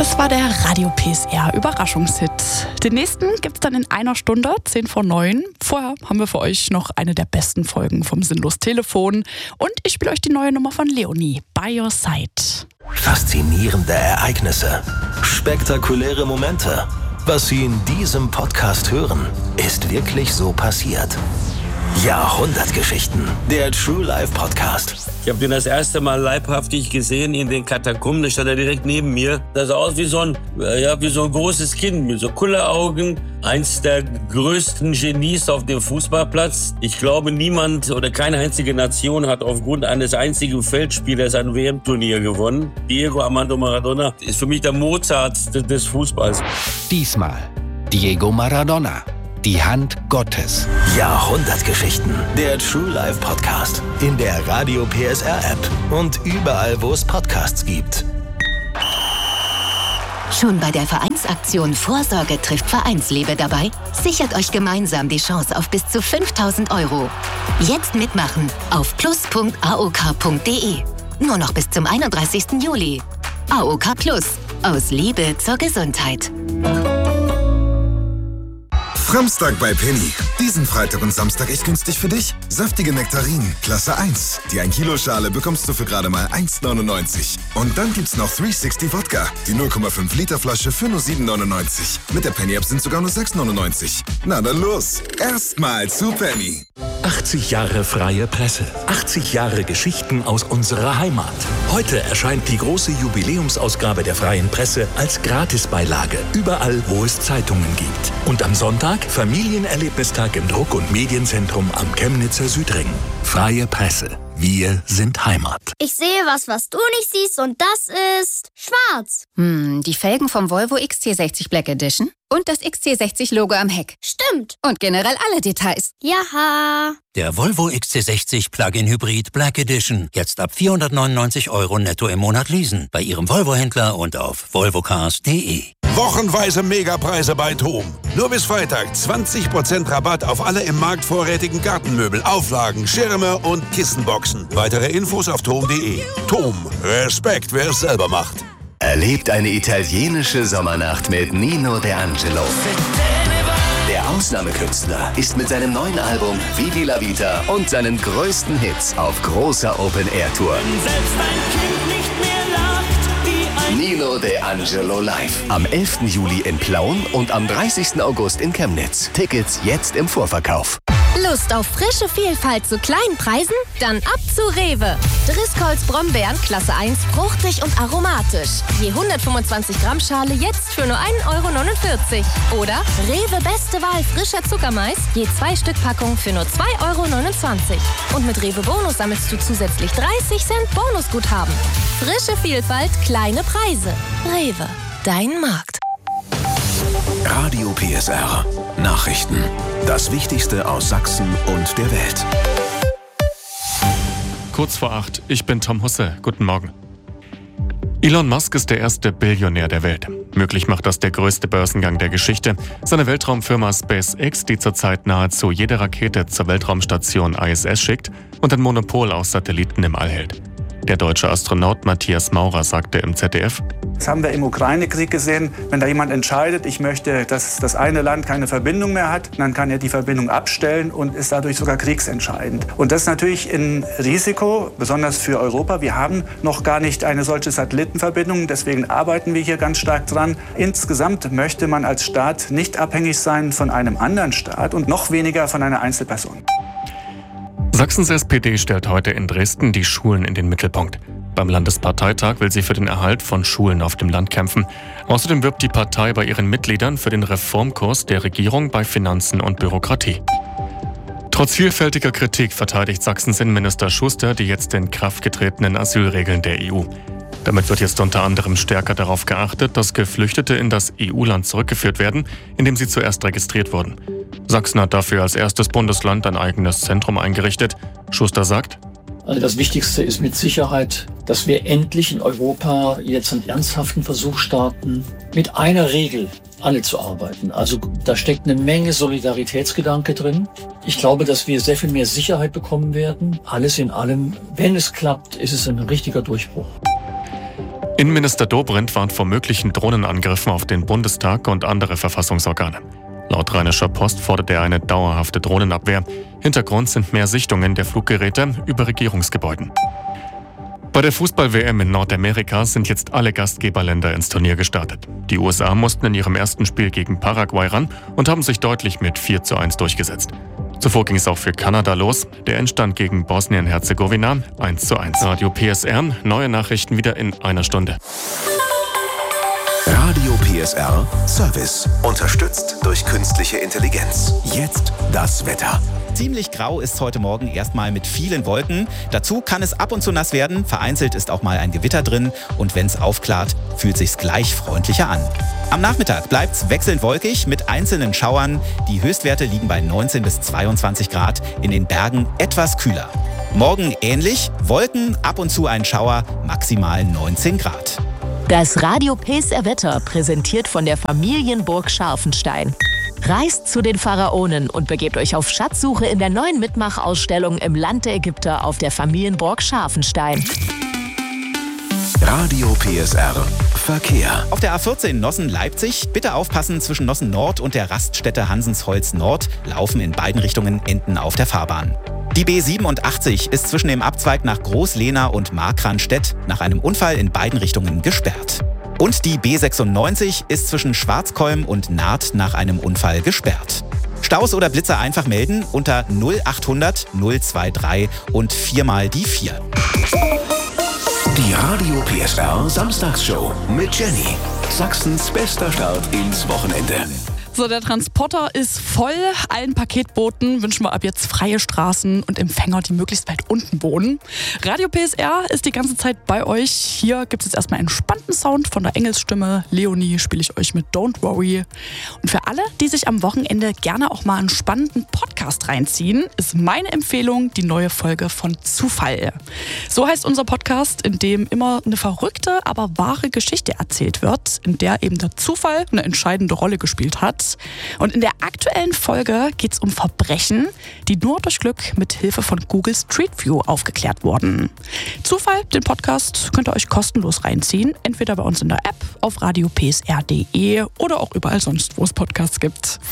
Das war der Radio PSR Überraschungshit. Den nächsten gibt's dann in einer Stunde, 9:10. Vorher haben wir für euch noch eine der besten Folgen vom Sinnlos Telefon. Und ich spiele euch die neue Nummer von Leonie, By Your Side. Faszinierende Ereignisse, spektakuläre Momente. Was Sie in diesem Podcast hören, ist wirklich so passiert. Jahrhundertgeschichten, der True Life Podcast. Ich habe den das erste Mal leibhaftig gesehen in den Katakomben. Da stand er direkt neben mir. Das sah aus wie so ein großes Kind mit so Kulleraugen. Eins der größten Genies auf dem Fußballplatz. Ich glaube, niemand oder keine einzige Nation hat aufgrund eines einzigen Feldspielers ein WM-Turnier gewonnen. Diego Armando Maradona ist für mich der Mozart des Fußballs. Diesmal Diego Maradona. Die Hand Gottes. Jahrhundertgeschichten. Der True Life Podcast. In der Radio PSR App und überall, wo es Podcasts gibt. Schon bei der Vereinsaktion Vorsorge trifft Vereinsliebe dabei? Sichert euch gemeinsam die Chance auf bis zu 5.000 €. Jetzt mitmachen auf plus.aok.de. Nur noch bis zum 31. Juli. AOK Plus. Aus Liebe zur Gesundheit. Samstag bei Penny. Diesen Freitag und Samstag echt günstig für dich. Saftige Nektarinen, Klasse 1. Die 1 Kilo Schale bekommst du für gerade mal 1,99. Und dann gibt's noch 360 Wodka. Die 0,5 Liter Flasche für nur 7,99. Mit der Penny App sind sogar nur 6,99. Na dann los. Erstmal zu Penny. 80 Jahre freie Presse. 80 Jahre Geschichten aus unserer Heimat. Heute erscheint die große Jubiläumsausgabe der freien Presse als Gratisbeilage. Überall, wo es Zeitungen gibt. Und am Sonntag Familienerlebnistag im Druck- und Medienzentrum am Chemnitzer Südring. Freie Presse. Wir sind Heimat. Ich sehe was du nicht siehst, und das ist schwarz. Die Felgen vom Volvo XC60 Black Edition und das XC60-Logo am Heck. Stimmt. Und generell alle Details. Jaha. Der Volvo XC60 Plug-in Hybrid Black Edition. Jetzt ab 499 € netto im Monat leasen. Bei Ihrem Volvo-Händler und auf volvocars.de. Wochenweise Megapreise bei TOM. Nur bis Freitag 20% Rabatt auf alle im Markt vorrätigen Gartenmöbel, Auflagen, Schirme und Kissenboxen. Weitere Infos auf tom.de. TOM. Respekt, wer es selber macht. Erlebt eine italienische Sommernacht mit Nino D'Angelo. Der Ausnahmekünstler ist mit seinem neuen Album Vivi la Vita und seinen größten Hits auf großer Open-Air-Tour. Nino D'Angelo live. Am 11. Juli in Plauen und am 30. August in Chemnitz. Tickets jetzt im Vorverkauf. Lust auf frische Vielfalt zu kleinen Preisen? Dann ab zu Rewe. Driscolls Brombeeren Klasse 1, fruchtig und aromatisch. Je 125 Gramm Schale jetzt für nur 1,49 €. Oder Rewe Beste Wahl frischer Zuckermais, je 2 Stück Packung für nur 2,29 €. Und mit Rewe Bonus sammelst du zusätzlich 30 Cent Bonusguthaben. Frische Vielfalt, kleine Preise. Rewe, dein Markt. Radio PSR. Nachrichten. Das Wichtigste aus Sachsen und der Welt. Kurz vor 8, ich bin Tom Husse. Guten Morgen. Elon Musk ist der erste Billionär der Welt. Möglich macht das der größte Börsengang der Geschichte. Seine Weltraumfirma SpaceX, die zurzeit nahezu jede Rakete zur Weltraumstation ISS schickt und ein Monopol auf Satelliten im All hält. Der deutsche Astronaut Matthias Maurer sagte im ZDF: Das haben wir im Ukraine-Krieg gesehen. Wenn da jemand entscheidet, ich möchte, dass das eine Land keine Verbindung mehr hat, dann kann er die Verbindung abstellen und ist dadurch sogar kriegsentscheidend. Und das ist natürlich ein Risiko, besonders für Europa. Wir haben noch gar nicht eine solche Satellitenverbindung, deswegen arbeiten wir hier ganz stark dran. Insgesamt möchte man als Staat nicht abhängig sein von einem anderen Staat und noch weniger von einer Einzelperson. Sachsens SPD stellt heute in Dresden die Schulen in den Mittelpunkt. Beim Landesparteitag will sie für den Erhalt von Schulen auf dem Land kämpfen. Außerdem wirbt die Partei bei ihren Mitgliedern für den Reformkurs der Regierung bei Finanzen und Bürokratie. Trotz vielfältiger Kritik verteidigt Sachsens Innenminister Schuster die jetzt in Kraft getretenen Asylregeln der EU. Damit wird jetzt unter anderem stärker darauf geachtet, dass Geflüchtete in das EU-Land zurückgeführt werden, in dem sie zuerst registriert wurden. Sachsen hat dafür als erstes Bundesland ein eigenes Zentrum eingerichtet. Schuster sagt: Also das Wichtigste ist mit Sicherheit, dass wir endlich in Europa jetzt einen ernsthaften Versuch starten, mit einer Regel alle zu arbeiten. Also da steckt eine Menge Solidaritätsgedanke drin. Ich glaube, dass wir sehr viel mehr Sicherheit bekommen werden. Alles in allem, wenn es klappt, ist es ein richtiger Durchbruch. Innenminister Dobrindt warnt vor möglichen Drohnenangriffen auf den Bundestag und andere Verfassungsorgane. Laut Rheinischer Post fordert er eine dauerhafte Drohnenabwehr. Hintergrund sind mehr Sichtungen der Fluggeräte über Regierungsgebäuden. Bei der Fußball-WM in Nordamerika sind jetzt alle Gastgeberländer ins Turnier gestartet. Die USA mussten in ihrem ersten Spiel gegen Paraguay ran und haben sich deutlich mit 4:1 durchgesetzt. Zuvor ging es auch für Kanada los. Der Endstand gegen Bosnien-Herzegowina 1:1. Radio PSR, neue Nachrichten wieder in einer Stunde. Radio PSR Service. Unterstützt durch künstliche Intelligenz. Jetzt das Wetter. Ziemlich grau ist heute Morgen erstmal mit vielen Wolken. Dazu kann es ab und zu nass werden. Vereinzelt ist auch mal ein Gewitter drin. Und wenn es aufklart, fühlt sich's gleich freundlicher an. Am Nachmittag bleibt's wechselnd wolkig mit einzelnen Schauern. Die Höchstwerte liegen bei 19 bis 22 Grad. In den Bergen etwas kühler. Morgen ähnlich. Wolken, ab und zu ein Schauer, maximal 19 Grad. Das Radio PSR Wetter präsentiert von der Familienburg Scharfenstein. Reist zu den Pharaonen und begebt euch auf Schatzsuche in der neuen Mitmachausstellung im Land der Ägypter auf der Familienburg Scharfenstein. Radio PSR Verkehr. Auf der A14 Nossen-Leipzig. Bitte aufpassen, zwischen Nossen Nord und der Raststätte Hansensholz Nord laufen in beiden Richtungen Enten auf der Fahrbahn. Die B87 ist zwischen dem Abzweig nach Großlehna und Markranstädt nach einem Unfall in beiden Richtungen gesperrt. Und die B96 ist zwischen Schwarzkolm und Naht nach einem Unfall gesperrt. Staus oder Blitzer einfach melden unter 0800 023 und 4 die 4. Die Radio PSR Samstagsshow mit Jenny. Sachsens bester Start ins Wochenende. So, der Transporter ist voll. Allen Paketbooten wünschen wir ab jetzt freie Straßen und Empfänger, die möglichst weit unten wohnen. Radio PSR ist die ganze Zeit bei euch. Hier gibt es jetzt erstmal einen entspannten Sound von der Engelsstimme. Leonie spiele ich euch mit Don't Worry. Und für alle, die sich am Wochenende gerne auch mal einen spannenden Podcast reinziehen, ist meine Empfehlung die neue Folge von Zufall. So heißt unser Podcast, in dem immer eine verrückte, aber wahre Geschichte erzählt wird, in der eben der Zufall eine entscheidende Rolle gespielt hat. Und in der aktuellen Folge geht es um Verbrechen, die nur durch Glück mit Hilfe von Google Street View aufgeklärt wurden. Zufall, den Podcast könnt ihr euch kostenlos reinziehen, entweder bei uns in der App, auf radiopsr.de oder auch überall sonst, wo es Podcasts gibt.